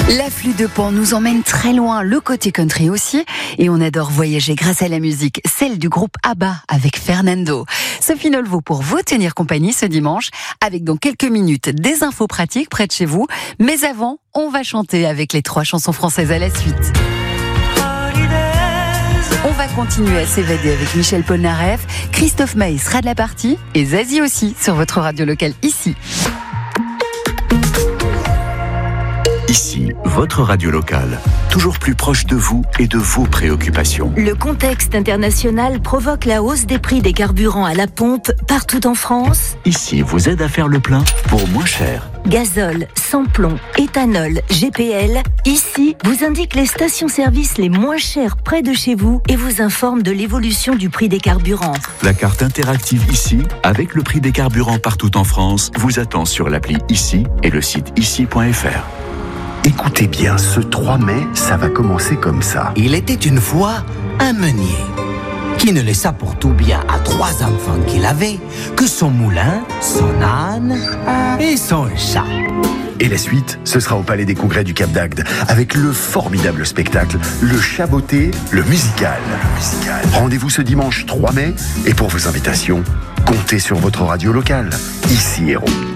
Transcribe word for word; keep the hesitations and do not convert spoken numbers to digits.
L'afflux de Pan nous emmène très loin, le côté country aussi, et on adore voyager grâce à la musique, celle du groupe ABBA avec Fernando. Sophie Nolvaud pour vous tenir compagnie ce dimanche, avec dans quelques minutes des infos pratiques près de chez vous, mais avant, on va chanter avec les trois chansons françaises à la suite. On va continuer à s'évader avec Michel Polnareff, Christophe Maé sera de la partie, et Zazie aussi sur votre radio locale ici. Ici, votre radio locale, toujours plus proche de vous et de vos préoccupations. Le contexte international provoque la hausse des prix des carburants à la pompe partout en France. Ici, vous aide à faire le plein pour moins cher. Gazole, sans-plomb, éthanol, G P L. Ici, vous indique les stations-service les moins chères près de chez vous et vous informe de l'évolution du prix des carburants. La carte interactive Ici, avec le prix des carburants partout en France, vous attend sur l'appli Ici et le site ici point f r. Écoutez bien, ce trois mai, ça va commencer comme ça. Il était une fois un meunier qui ne laissa pour tout bien à trois enfants qu'il avait que son moulin, son âne et son chat. Et la suite, ce sera au Palais des Congrès du Cap d'Agde, avec le formidable spectacle, le Chaboté, le musical. Le musical. Rendez-vous ce dimanche trois mai, et pour vos invitations, comptez sur votre radio locale. Ici Héros.